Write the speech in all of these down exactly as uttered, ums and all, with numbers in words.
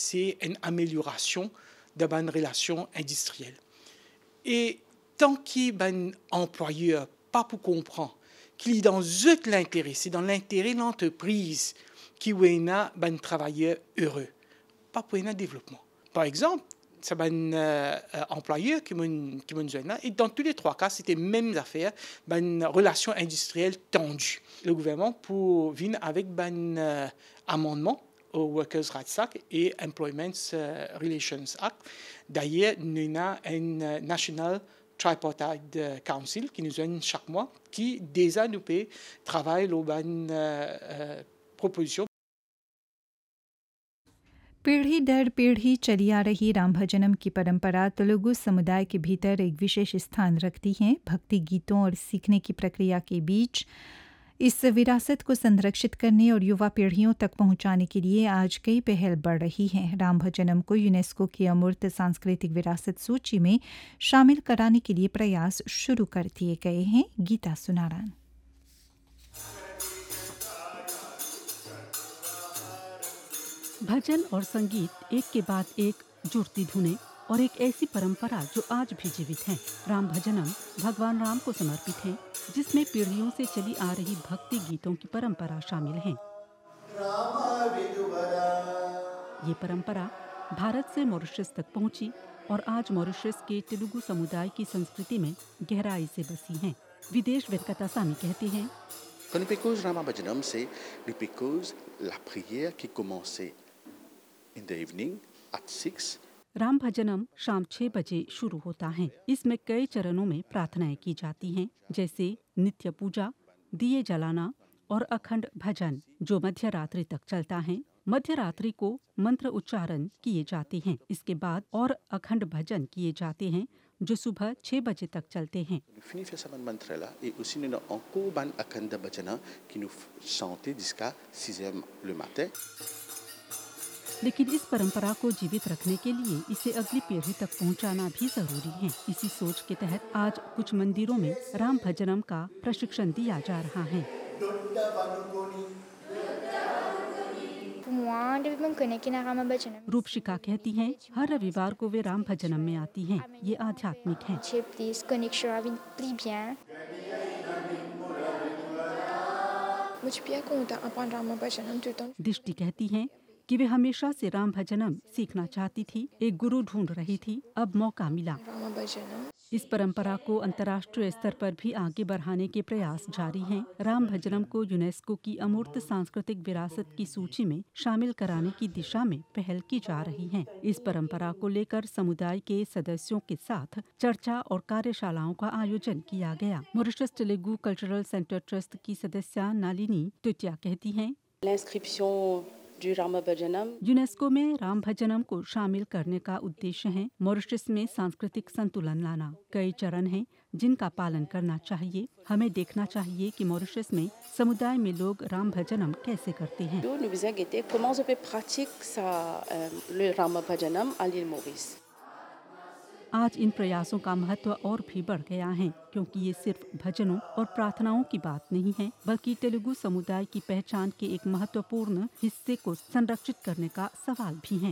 c'est une amélioration de bonnes relations industrielles. Et tant que ben employeur pas pour comprendre qu'il est dans eux l'intérêt, c'est dans l'intérêt de l'entreprise qui est un travailleur heureux, pas pour un développement. Par exemple, c'est un euh, employeur qui m'a dit là, et dans tous les trois cas, c'était les mêmes affaires, une relation industrielle tendue. Le gouvernement pour venir avec un euh, amendement au Workers' Rights Act et Employment Relations Act. D'ailleurs, nous avons un National Tripartite Council qui nous donne chaque mois, qui déjà nous peut travailler sur une euh, euh, proposition. पीढ़ी दर पीढ़ी चली आ रही राम भजनम की परंपरा तेलुगु समुदाय के भीतर एक विशेष स्थान रखती है। भक्ति गीतों और सीखने की प्रक्रिया के बीच इस विरासत को संरक्षित करने और युवा पीढ़ियों तक पहुंचाने के लिए आज कई पहल बढ़ रही हैं। राम भजनम को यूनेस्को की अमूर्त सांस्कृतिक विरासत सूची में शामिल कराने के लिए प्रयास शुरू कर दिए गए हैं। गीता सुनारान। भजन और संगीत एक के बाद एक जुड़ती धुनें और एक ऐसी परंपरा जो आज भी जीवित है। राम भजनम भगवान राम को समर्पित है, जिसमें पीढ़ियों से चली आ रही भक्ति गीतों की परंपरा शामिल है। ये परंपरा भारत से मॉरिशस तक पहुंची और आज मॉरिशस के तेलुगु समुदाय की संस्कृति में गहराई से बसी है। विदेश वेंकटासामी कहते हैं, Because Rama Bhajanam, c'est because la prière qui commençait in the evening at six. Ram भजनम शाम छह बजे शुरू होता है। इसमें कई चरणों में प्रार्थनाएं की जाती हैं, जैसे नित्य पूजा, दिए जलाना और अखंड भजन, जो मध्य रात्रि तक चलता है। मध्य रात्रि को मंत्र उच्चारण किए जाते हैं। इसके बाद और अखंड भजन किए जाते हैं, जो सुबह छह बजे तक चलते हैं। लेकिन इस परंपरा को जीवित रखने के लिए इसे अगली पीढ़ी तक पहुंचाना भी जरूरी है। इसी सोच के तहत आज कुछ मंदिरों में राम भजनम का प्रशिक्षण दिया जा रहा है। रूपशिका कहती हैं, हर रविवार को वे राम भजनम में आती हैं। ये आध्यात्मिक है। दृष्टि कहती हैं कि वे हमेशा से राम भजनम सीखना चाहती थी, एक गुरु ढूंढ रही थी, अब मौका मिला। इस परंपरा को अंतर्राष्ट्रीय स्तर पर भी आगे बढ़ाने के प्रयास जारी हैं। राम भजनम को यूनेस्को की अमूर्त सांस्कृतिक विरासत की सूची में शामिल कराने की दिशा में पहल की जा रही है। इस परंपरा को लेकर समुदाय के सदस्यों के साथ चर्चा और कार्यशालाओं का आयोजन किया गया। Mauritius Telugu cultural centre trust की सदस्य नालिनी टुटिया कहती हैं, यूनेस्को में राम भजनम को शामिल करने का उद्देश्य है मॉरिशस में सांस्कृतिक संतुलन लाना। कई चरण हैं जिनका पालन करना चाहिए। हमें देखना चाहिए कि मॉरिशस में समुदाय में लोग राम भजनम कैसे करते हैं। आज इन प्रयासों का महत्व और भी बढ़ गया है, क्योंकि ये सिर्फ भजनों और प्रार्थनाओं की बात नहीं है, बल्कि तेलुगु समुदाय की पहचान के एक महत्वपूर्ण हिस्से को संरक्षित करने का सवाल भी है।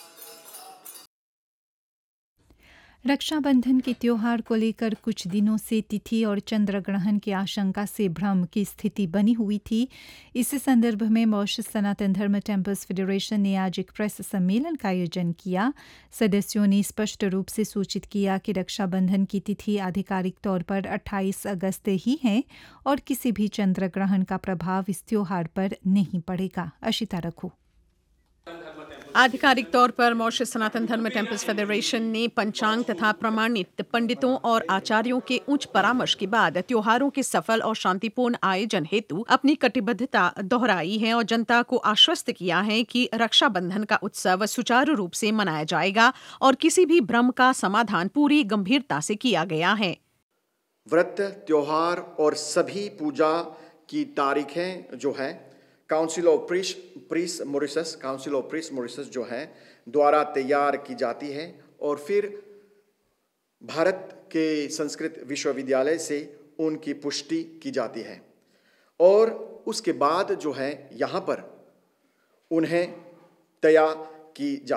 रक्षाबंधन के त्योहार को लेकर कुछ दिनों से तिथि और चंद्र ग्रहण की आशंका से भ्रम की स्थिति बनी हुई थी। इस संदर्भ में मॉरिशस सनातन धर्म टेम्पल्स फेडरेशन ने आज एक प्रेस सम्मेलन का आयोजन किया। सदस्यों ने स्पष्ट रूप से सूचित किया कि रक्षाबंधन की तिथि आधिकारिक तौर पर अट्ठाईस अगस्त ही है और किसी भी चंद्र ग्रहण का प्रभाव इस त्योहार पर नहीं पड़ेगा। अशिता रखू। आधिकारिक तौर पर मॉरिशस सनातन धर्म टेम्पल्स फेडरेशन ने पंचांग तथा प्रमाणित पंडितों और आचार्यों के उच्च परामर्श के बाद त्योहारों के सफल और शांतिपूर्ण आयोजन हेतु अपनी कटिबद्धता दोहराई है और जनता को आश्वस्त किया है कि रक्षाबंधन का उत्सव सुचारू रूप से मनाया जाएगा और किसी भी भ्रम का समाधान पूरी गंभीरता से किया गया है। व्रत, त्योहार और सभी पूजा की तारीखें जो है council of priests priests Mauritius council of priests Mauritius जो है द्वारा तैयार की जाती है और फिर भारत के संस्कृत विश्वविद्यालय से उनकी पुष्टि की जाती है और उसके बाद जो है यहाँ पर उन्हें तैयार की जा